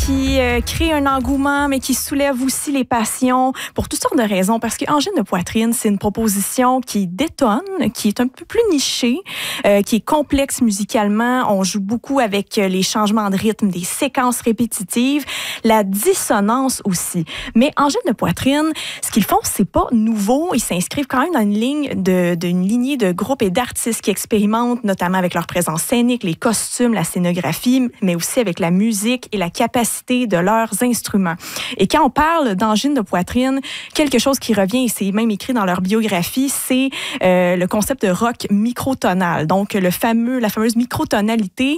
qui crée un engouement, mais qui soulève aussi les passions pour toutes sortes de raisons. Parce que Angine de poitrine, c'est une proposition qui détonne, qui est un peu plus nichée, qui est complexe musicalement. On joue beaucoup avec les changements de rythme, des séquences répétitives, la dissonance aussi. Mais Angine de poitrine, ce qu'ils font, c'est pas nouveau. Ils s'inscrivent quand même dans une lignée de groupes et d'artistes qui expérimentent, notamment avec leur présence scénique, les costumes, la scénographie, mais aussi avec la musique et la capacité de leurs instruments. Et quand on parle d'angine de poitrine, quelque chose qui revient, et c'est même écrit dans leur biographie, c'est le concept de rock microtonal. Donc, la fameuse microtonalité.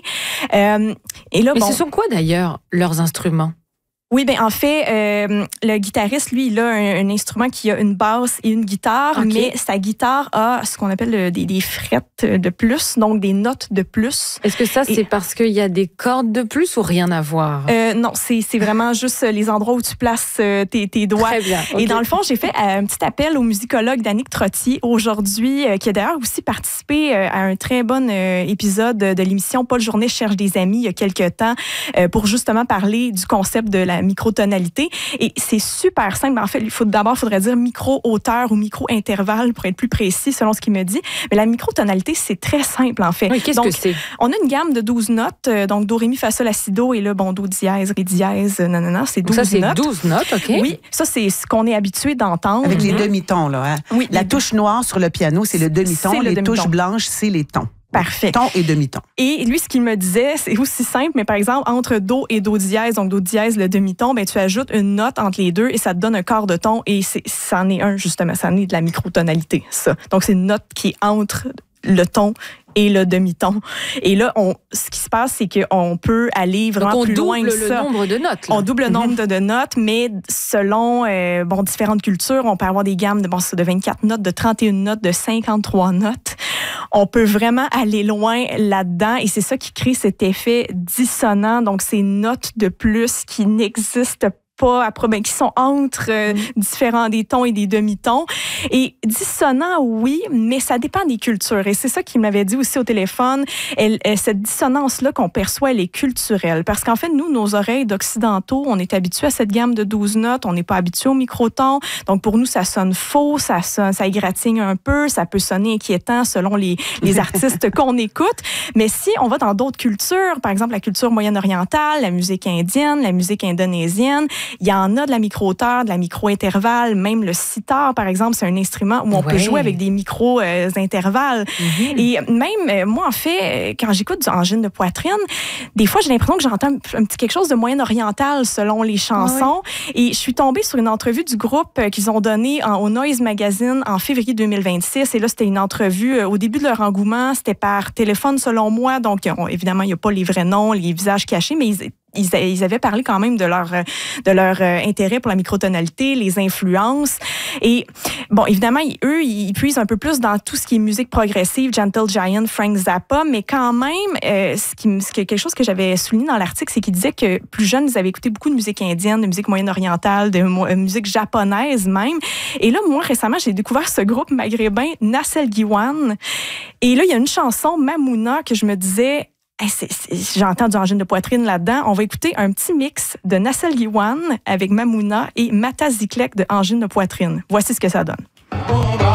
Et là, mais ce sont quoi d'ailleurs leurs instruments? Oui, ben en fait, le guitariste, lui, il a un instrument qui a une basse et une guitare, okay. Mais sa guitare a ce qu'on appelle des frettes de plus, donc des notes de plus. Est-ce que ça, c'est parce qu'il y a des cordes de plus ou rien à voir? Non, c'est vraiment juste les endroits où tu places tes doigts. Très bien. Okay. Et dans le fond, j'ai fait un petit appel au musicologue Danick Trottier aujourd'hui, qui a d'ailleurs aussi participé à un très bon épisode de l'émission Paul Journet cherche des amis il y a quelques temps, pour justement parler du concept de la microtonalité. Et c'est super simple. En fait, faudrait dire micro-hauteur ou micro-intervalle pour être plus précis selon ce qu'il me dit. Mais la microtonalité, c'est très simple en fait. Oui, qu'est-ce que c'est? On a une gamme de 12 notes. Donc, do, ré, mi, fa, sol, la, si, do. Et là, bon, do dièse, ré dièse, nanana, c'est 12 notes. Ça, c'est notes. 12 notes, OK. Oui, ça, c'est ce qu'on est habitué d'entendre. Avec les demi-tons, là. Hein? Oui. La touche noire sur le piano, c'est le demi-ton. Les touches blanches, c'est les tons. Parfait. Ton et demi-ton. Et lui, ce qu'il me disait, c'est aussi simple, mais par exemple, entre do et do dièse, donc do dièse, le demi-ton, ben, tu ajoutes une note entre les deux et ça te donne un quart de ton et ça en est un, justement. Ça en est de la microtonalité, ça. Donc, c'est une note qui est entre le ton et le demi-ton. Et là, ce qui se passe, c'est qu'on peut aller vraiment plus loin que ça. On double le nombre de notes. Là. On double le nombre de notes, mais selon différentes cultures, on peut avoir des gammes de 24 notes, de 31 notes, de 53 notes. On peut vraiment aller loin là-dedans et c'est ça qui crée cet effet dissonant. Donc, ces notes de plus qui n'existent pas qui sont entre différents des tons et des demi-tons. Et dissonant, oui, mais ça dépend des cultures. Et c'est ça qu'il m'avait dit aussi au téléphone. Cette dissonance-là qu'on perçoit, elle est culturelle. Parce qu'en fait, nous, nos oreilles d'occidentaux, on est habitués à cette gamme de 12 notes. On n'est pas habitués au microton. Donc, pour nous, ça sonne faux, ça égratigne un peu, ça peut sonner inquiétant selon les artistes qu'on écoute. Mais si on va dans d'autres cultures, par exemple la culture moyen-orientale, la musique indienne, la musique indonésienne, il y en a de la micro-hauteur, de la micro-intervalle, même le sitar, par exemple, c'est un instrument où on peut jouer avec des micro-intervalles. Et même, moi, en fait, quand j'écoute du angine de poitrine, des fois, j'ai l'impression que j'entends un petit quelque chose de moyen-oriental selon les chansons. Et je suis tombée sur une entrevue du groupe qu'ils ont donnée au Noise Magazine en février 2026. Et là, c'était une entrevue au début de leur engouement. C'était par téléphone, selon moi. Donc, évidemment, il n'y a pas les vrais noms, les visages cachés, mais ils avaient parlé quand même de leur intérêt pour la microtonalité, les influences. Et bon, évidemment, eux, ils puisent un peu plus dans tout ce qui est musique progressive, Gentle Giant, Frank Zappa, mais quand même, quelque chose que j'avais souligné dans l'article, c'est qu'ils disaient que plus jeunes, ils avaient écouté beaucoup de musique indienne, de musique moyen-orientale, de musique japonaise même. Et là, moi, récemment, j'ai découvert ce groupe maghrébin, Nassel Diwan. Et là, il y a une chanson, Mamouna, que je me disais... j'entends du angine de poitrine là-dedans. On va écouter un petit mix de Nassel Diwan avec Mamouna et Mata Ziklek de angine de poitrine. Voici ce que ça donne.